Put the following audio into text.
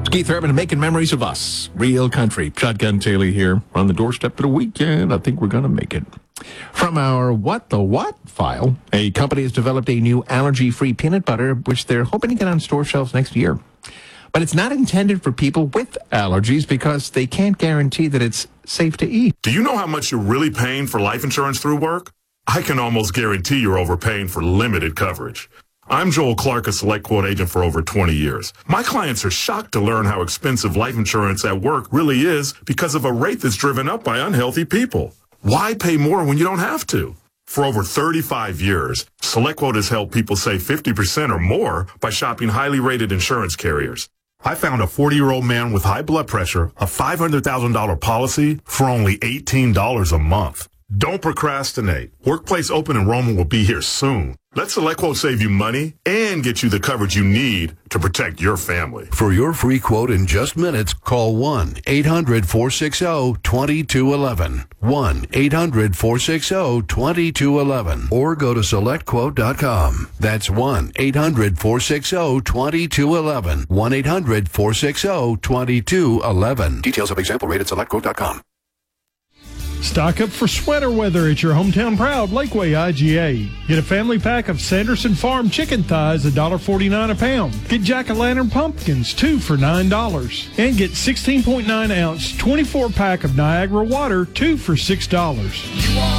Keith Urban making memories of us. Real country. Shotgun Taylor here on the doorstep of the weekend. I think we're going to make it. From our What the What file, a company has developed a new allergy-free peanut butter, which they're hoping to get on store shelves next year. But it's not intended for people with allergies because they can't guarantee that it's safe to eat. Do you know how much you're really paying for life insurance through work? I can almost guarantee you're overpaying for limited coverage. I'm Joel Clark, a Select Quote agent for over 20 years. My clients are shocked to learn how expensive life insurance at work really is because of a rate that's driven up by unhealthy people. Why pay more when you don't have to? For over 35 years, Select Quote has helped people save 50% or more by shopping highly rated insurance carriers. I found a 40-year-old man with high blood pressure, a $500,000 policy for only $18 a month. Don't procrastinate. Workplace open enrollment will be here soon. Let Select Quote save you money and get you the coverage you need to protect your family. For your free quote in just minutes, call 1-800-460-2211. 1-800-460-2211. Or go to SelectQuote.com. That's 1-800-460-2211. 1-800-460-2211. Details of example rate at SelectQuote.com. Stock up for sweater weather at your hometown proud Lakeway IGA. Get a family pack of Sanderson Farm chicken thighs, $1.49 a pound. Get jack-o'-lantern pumpkins, 2 for $9. And get 16.9 ounce 24 pack of Niagara water, 2 for $6.